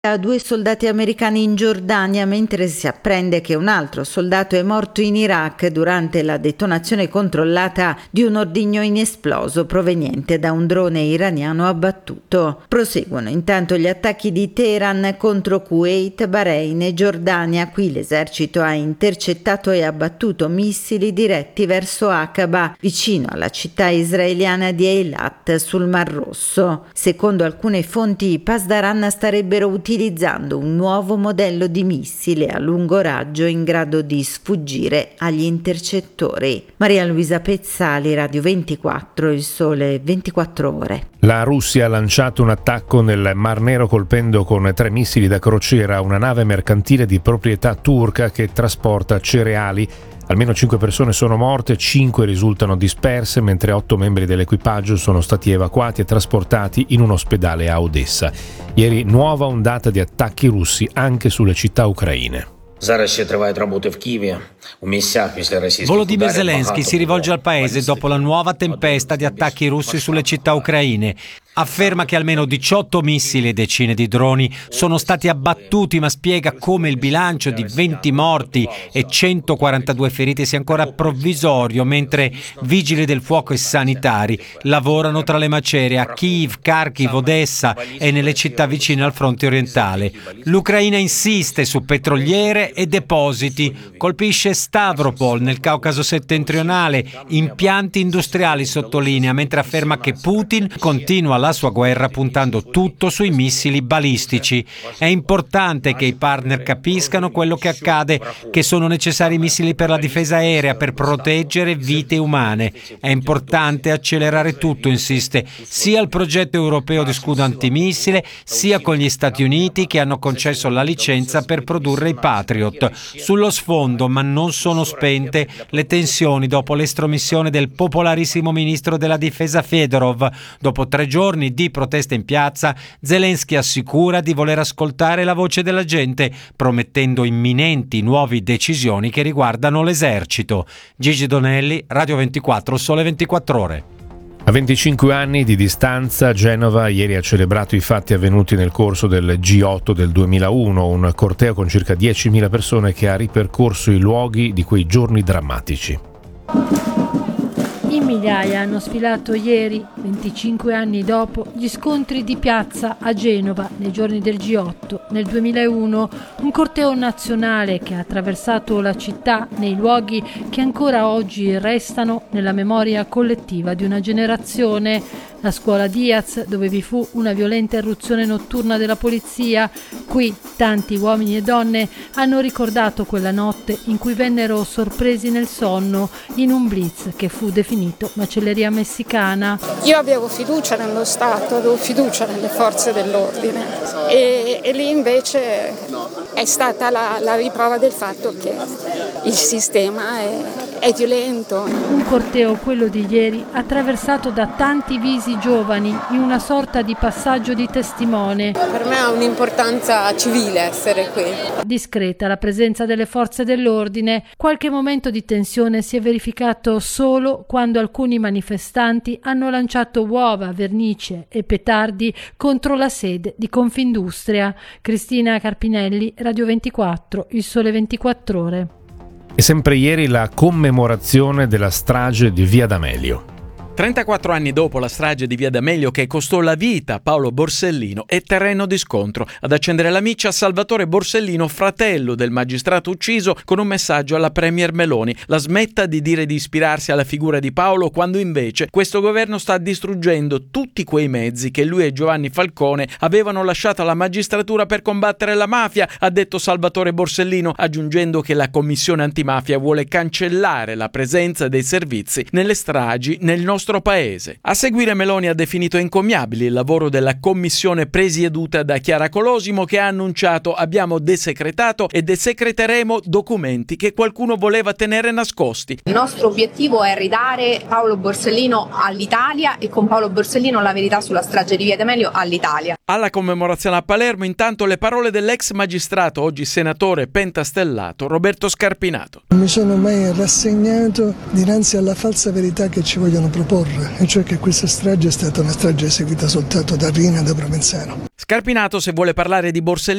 A 2 soldati americani in Giordania, mentre si apprende che un altro soldato è morto in Iraq durante la detonazione controllata di un ordigno inesploso proveniente da un drone iraniano abbattuto. Proseguono intanto gli attacchi di Teheran contro Kuwait, Bahrain e Giordania. Qui l'esercito ha intercettato e abbattuto missili diretti verso Aqaba, vicino alla città israeliana di Eilat sul Mar Rosso. Secondo alcune fonti, i Pasdaran starebbero utilizzando un nuovo modello di missile a lungo raggio in grado di sfuggire agli intercettori. Maria Luisa Pezzali, Radio 24, Il Sole 24 Ore. La Russia ha lanciato un attacco nel Mar Nero colpendo con 3 missili da crociera una nave mercantile di proprietà turca che trasporta cereali. Almeno 5 persone sono morte, 5 risultano disperse, mentre 8 membri dell'equipaggio sono stati evacuati e trasportati in un ospedale a Odessa. Ieri nuova ondata di attacchi russi anche sulle città ucraine. Volodymyr Zelensky si rivolge al paese dopo la nuova tempesta di attacchi russi sulle città ucraine. Afferma che almeno 18 missili e decine di droni sono stati abbattuti, ma spiega come il bilancio di 20 morti e 142 feriti sia ancora provvisorio, mentre vigili del fuoco e sanitari lavorano tra le macerie a Kiev, Kharkiv, Odessa e nelle città vicine al fronte orientale. L'Ucraina insiste su petroliere e depositi, colpisce Stavropol nel Caucaso settentrionale, impianti industriali sottolinea, mentre afferma che Putin continua la sua guerra puntando tutto sui missili balistici. È importante che i partner capiscano quello che accade, che sono necessari missili per la difesa aerea per proteggere vite umane. È importante accelerare tutto, insiste, sia il progetto europeo di scudo antimissile, sia con gli Stati Uniti che hanno concesso la licenza per produrre i Patriot. Sullo sfondo, ma non sono spente, le tensioni dopo l'estromissione del popolarissimo ministro della difesa Fedorov. Dopo 3 giorni di proteste in piazza, Zelensky assicura di voler ascoltare la voce della gente, promettendo imminenti nuove decisioni che riguardano l'esercito. Gigi Donelli, Radio 24, Sole 24 Ore. A 25 anni di distanza, Genova ieri ha celebrato i fatti avvenuti nel corso del G8 del 2001, un corteo con circa 10.000 persone che ha ripercorso i luoghi di quei giorni drammatici. In migliaia hanno sfilato ieri, 25 anni dopo, gli scontri di piazza a Genova nei giorni del G8 nel 2001, un corteo nazionale che ha attraversato la città nei luoghi che ancora oggi restano nella memoria collettiva di una generazione. La scuola Diaz, dove vi fu una violenta irruzione notturna della polizia. Qui tanti uomini e donne hanno ricordato quella notte in cui vennero sorpresi nel sonno in un blitz che fu definito macelleria messicana. Io avevo fiducia nello Stato, avevo fiducia nelle forze dell'ordine e lì invece è stata la riprova del fatto che il sistema è violento. Un corteo, quello di ieri, attraversato da tanti visi giovani in una sorta di passaggio di testimone. Per me ha un'importanza civile essere qui. Discreta la presenza delle forze dell'ordine, qualche momento di tensione si è verificato solo quando alcuni manifestanti hanno lanciato uova, vernice e petardi contro la sede di Confindustria. Cristina Carpinelli, Radio 24, Il Sole 24 Ore. E sempre ieri la commemorazione della strage di Via D'Amelio. 34 anni dopo la strage di Via D'Amelio che costò la vita a Paolo Borsellino è terreno di scontro. Ad accendere la miccia Salvatore Borsellino, fratello del magistrato ucciso, con un messaggio alla premier Meloni: la smetta di dire di ispirarsi alla figura di Paolo quando invece questo governo sta distruggendo tutti quei mezzi che lui e Giovanni Falcone avevano lasciato alla magistratura per combattere la mafia, ha detto Salvatore Borsellino, aggiungendo che la commissione antimafia vuole cancellare la presenza dei servizi nelle stragi nel nostro paese. A seguire Meloni ha definito encomiabile il lavoro della commissione presieduta da Chiara Colosimo, che ha annunciato: abbiamo desecretato e desecreteremo documenti che qualcuno voleva tenere nascosti. Il nostro obiettivo è ridare Paolo Borsellino all'Italia e con Paolo Borsellino la verità sulla strage di Via D'Amelio all'Italia. Alla commemorazione a Palermo intanto le parole dell'ex magistrato, oggi senatore pentastellato, Roberto Scarpinato. Non mi sono mai rassegnato dinanzi alla falsa verità che ci vogliono proporre. errore, e cioè che questa strage è stata una strage eseguita soltanto da Riina e da Provenzano. Scarpinato, se vuole parlare di Borsellino